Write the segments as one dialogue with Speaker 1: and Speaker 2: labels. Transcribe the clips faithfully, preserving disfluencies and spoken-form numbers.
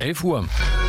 Speaker 1: elf Uhr.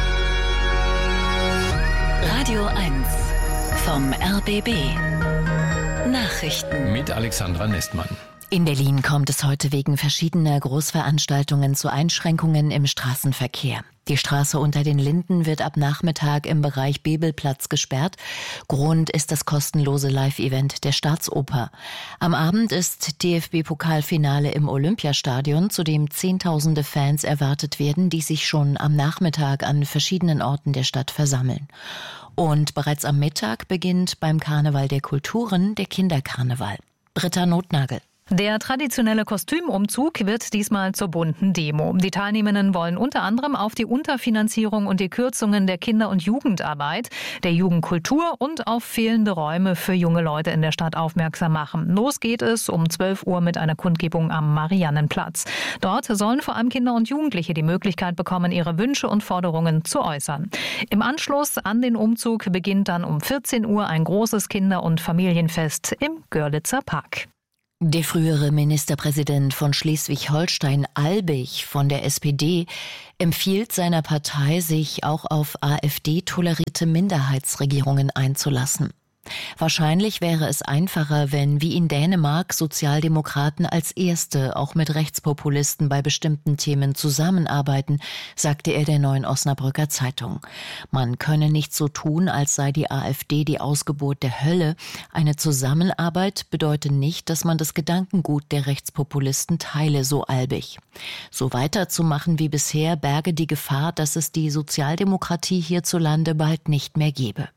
Speaker 2: Radio eins vom R B B. Nachrichten
Speaker 1: mit Alexandra Nestmann.
Speaker 3: In Berlin kommt es heute wegen verschiedener Großveranstaltungen zu Einschränkungen im Straßenverkehr. Die Straße unter den Linden wird ab Nachmittag im Bereich Bebelplatz gesperrt. Grund ist das kostenlose Live-Event der Staatsoper. Am Abend ist D F B-Pokalfinale im Olympiastadion, zu dem Zehntausende Fans erwartet werden, die sich schon am Nachmittag an verschiedenen Orten der Stadt versammeln. Und bereits am Mittag beginnt beim Karneval der Kulturen der Kinderkarneval. Britta Notnagel.
Speaker 4: Der traditionelle Kostümumzug wird diesmal zur bunten Demo. Die Teilnehmenden wollen unter anderem auf die Unterfinanzierung und die Kürzungen der Kinder- und Jugendarbeit, der Jugendkultur und auf fehlende Räume für junge Leute in der Stadt aufmerksam machen. Los geht es um zwölf Uhr mit einer Kundgebung am Mariannenplatz. Dort sollen vor allem Kinder und Jugendliche die Möglichkeit bekommen, ihre Wünsche und Forderungen zu äußern. Im Anschluss an den Umzug beginnt dann um vierzehn Uhr ein großes Kinder- und Familienfest im Görlitzer Park.
Speaker 3: Der frühere Ministerpräsident von Schleswig-Holstein, Albig von der S P D, empfiehlt seiner Partei, sich auch auf AfD-tolerierte Minderheitsregierungen einzulassen. Wahrscheinlich wäre es einfacher, wenn wie in Dänemark Sozialdemokraten als Erste auch mit Rechtspopulisten bei bestimmten Themen zusammenarbeiten, sagte er der Neuen Osnabrücker Zeitung. Man könne nicht so tun, als sei die AfD die Ausgeburt der Hölle. Eine Zusammenarbeit bedeutet nicht, dass man das Gedankengut der Rechtspopulisten teile, so Albig. So weiterzumachen wie bisher berge die Gefahr, dass es die Sozialdemokratie hierzulande bald nicht mehr gebe.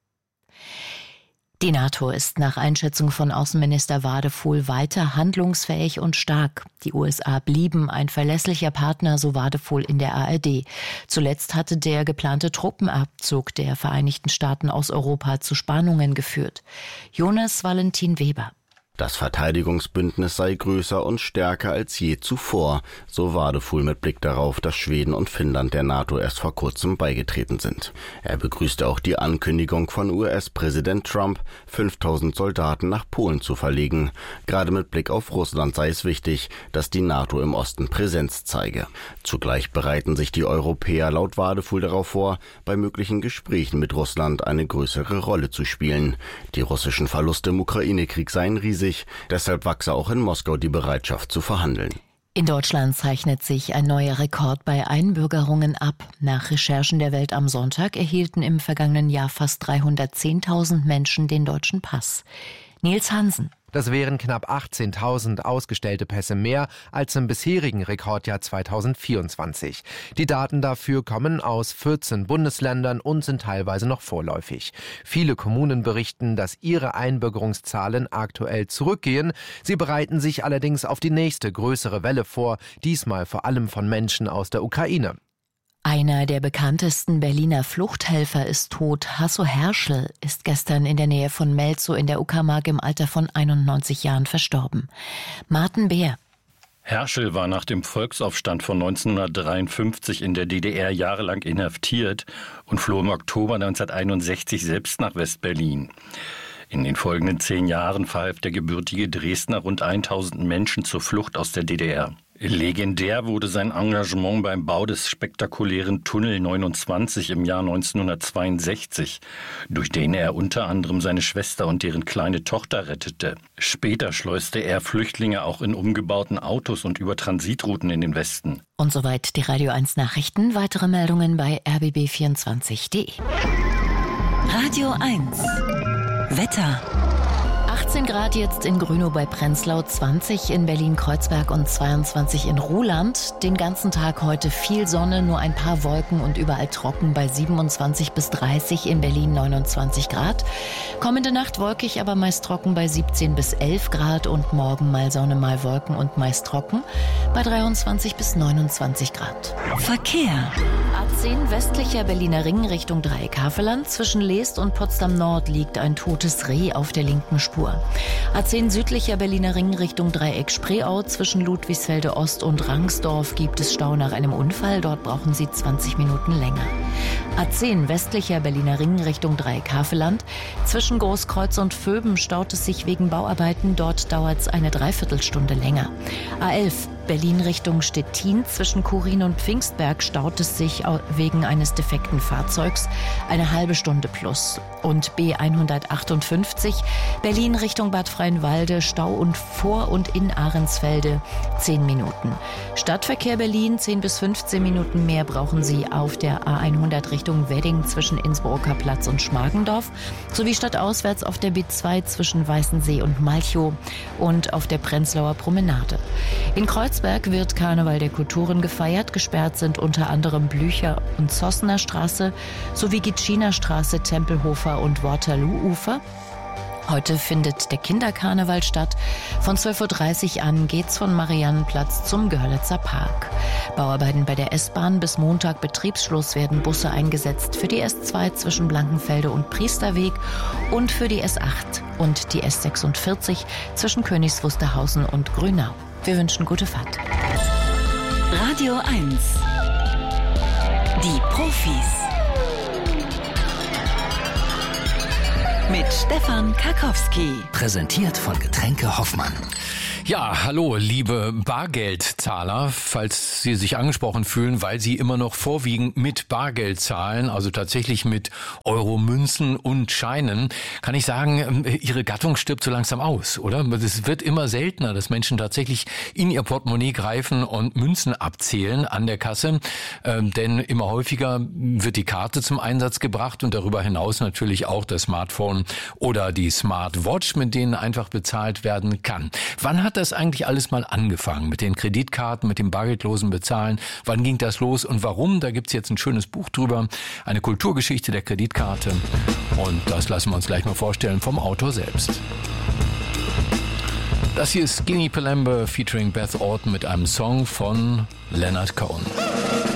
Speaker 3: Die NATO ist nach Einschätzung von Außenminister Wadephul weiter handlungsfähig und stark. Die U S A blieben ein verlässlicher Partner, so Wadephul in der A R D. Zuletzt hatte der geplante Truppenabzug der Vereinigten Staaten aus Europa zu Spannungen geführt. Jonas Valentin Weber.
Speaker 5: Das Verteidigungsbündnis sei größer und stärker als je zuvor, so Wadephul mit Blick darauf, dass Schweden und Finnland der NATO erst vor kurzem beigetreten sind. Er begrüßte auch die Ankündigung von U S-Präsident Trump, fünftausend Soldaten nach Polen zu verlegen. Gerade mit Blick auf Russland sei es wichtig, dass die NATO im Osten Präsenz zeige. Zugleich bereiten sich die Europäer laut Wadephul darauf vor, bei möglichen Gesprächen mit Russland eine größere Rolle zu spielen. Die russischen Verluste im Ukraine-Krieg seien riesig. Deshalb wachse auch in Moskau die Bereitschaft zu verhandeln.
Speaker 3: In Deutschland zeichnet sich ein neuer Rekord bei Einbürgerungen ab. Nach Recherchen der Welt am Sonntag erhielten im vergangenen Jahr fast dreihundertzehntausend Menschen den deutschen Pass. Nils Hansen.
Speaker 6: Das wären knapp achtzehntausend ausgestellte Pässe mehr als im bisherigen Rekordjahr zweitausendvierundzwanzig. Die Daten dafür kommen aus vierzehn Bundesländern und sind teilweise noch vorläufig. Viele Kommunen berichten, dass ihre Einbürgerungszahlen aktuell zurückgehen. Sie bereiten sich allerdings auf die nächste größere Welle vor, diesmal vor allem von Menschen aus der Ukraine.
Speaker 3: Einer der bekanntesten Berliner Fluchthelfer ist tot. Hasso Herschel ist gestern in der Nähe von Melzow in der Uckermark im Alter von einundneunzig Jahren verstorben. Martin Beer.
Speaker 7: Herschel war nach dem Volksaufstand von neunzehnhundertdreiundfünfzig in der D D R jahrelang inhaftiert und floh im Oktober neunzehnhunderteinundsechzig selbst nach West-Berlin. In den folgenden zehn Jahren verhalf der gebürtige Dresdner rund tausend Menschen zur Flucht aus der D D R. Legendär wurde sein Engagement beim Bau des spektakulären Tunnel neunundzwanzig im Jahr neunzehnhundertzweiundsechzig, durch den er unter anderem seine Schwester und deren kleine Tochter rettete. Später schleuste er Flüchtlinge auch in umgebauten Autos und über Transitrouten in den Westen.
Speaker 3: Und soweit die Radio eins Nachrichten. Weitere Meldungen bei r b b vierundzwanzig punkt d e.
Speaker 2: Radio eins Wetter.
Speaker 3: achtzehn Grad jetzt in Grünow bei Prenzlau, zwanzig in Berlin-Kreuzberg und zweiundzwanzig in Ruhland. Den ganzen Tag heute viel Sonne, nur ein paar Wolken und überall trocken bei siebenundzwanzig bis dreißig, in Berlin neunundzwanzig Grad. Kommende Nacht wolkig, aber meist trocken bei siebzehn bis elf Grad und morgen mal Sonne, mal Wolken und meist trocken bei dreiundzwanzig bis neunundzwanzig Grad.
Speaker 2: Verkehr.
Speaker 3: A zehn westlicher Berliner Ring Richtung Dreieck Havelland. Zwischen Leest und Potsdam Nord liegt ein totes Reh auf der linken Spur. A zehn südlicher Berliner Ring Richtung Dreieck Spreeau. Zwischen Ludwigsfelde Ost und Rangsdorf gibt es Stau nach einem Unfall. Dort brauchen Sie zwanzig Minuten länger. A zehn westlicher Berliner Ring Richtung Dreieck Havelland. Zwischen Großkreuz und Vöben staut es sich wegen Bauarbeiten. Dort dauert es eine Dreiviertelstunde länger. A elf Berlin Richtung Stettin zwischen Kurin und Pfingstberg staut es sich wegen eines defekten Fahrzeugs eine halbe Stunde plus. Und B hundertachtundfünfzig Berlin Richtung Bad Freienwalde, Stau und vor und in Ahrensfelde zehn Minuten. Stadtverkehr Berlin zehn bis fünfzehn Minuten mehr brauchen Sie auf der A hundert Richtung Wedding zwischen Innsbrucker Platz und Schmargendorf sowie stadtauswärts auf der B zwei zwischen Weißensee und Malchow und auf der Prenzlauer Promenade. In Kreuzberg wird Karneval der Kulturen gefeiert. Gesperrt sind unter anderem Blücher- und Zossener Straße sowie Gitschiner Straße, Tempelhofer und Waterloo-Ufer. Heute findet der Kinderkarneval statt. Von zwölf Uhr dreißig an geht's von Mariannenplatz zum Görlitzer Park. Bauarbeiten bei der S-Bahn. Bis Montag Betriebsschluss werden Busse eingesetzt für die S zwei zwischen Blankenfelde und Priesterweg und für die S acht und die S sechsundvierzig zwischen Königs Wusterhausen und Grünau. Wir wünschen gute Fahrt.
Speaker 2: Radio eins. Die Profis. Mit Stefan Karkowski.
Speaker 1: Präsentiert von Getränke Hoffmann.
Speaker 8: Ja, hallo, liebe Bargeldzahler, falls Sie sich angesprochen fühlen, weil Sie immer noch vorwiegend mit Bargeld zahlen, also tatsächlich mit Euro-Münzen und Scheinen, kann ich sagen, Ihre Gattung stirbt so langsam aus, oder? Es wird immer seltener, dass Menschen tatsächlich in ihr Portemonnaie greifen und Münzen abzählen an der Kasse, ähm, denn immer häufiger wird die Karte zum Einsatz gebracht und darüber hinaus natürlich auch das Smartphone oder die Smartwatch, mit denen einfach bezahlt werden kann. Wann hat das eigentlich alles mal angefangen mit den Kreditkarten, mit dem bargeldlosen Bezahlen? Wann ging das los und warum? Da gibt's jetzt ein schönes Buch drüber, eine Kulturgeschichte der Kreditkarte, und das lassen wir uns gleich mal vorstellen vom Autor selbst. Das hier ist Skinny Palembe featuring Beth Orton mit einem Song von Leonard Cohen.